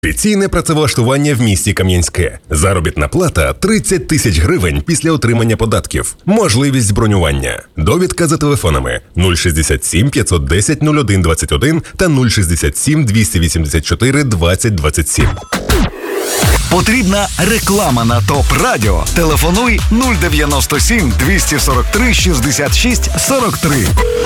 Офіційне працевлаштування в місті Кам'янське. Заробітна плата – 30 тисяч гривень після отримання податків. Можливість бронювання. Довідка за телефонами 067 510 01 21 та 067 284 20 27. Потрібна реклама на ТОП Радіо. Телефонуй 097 243 66 43.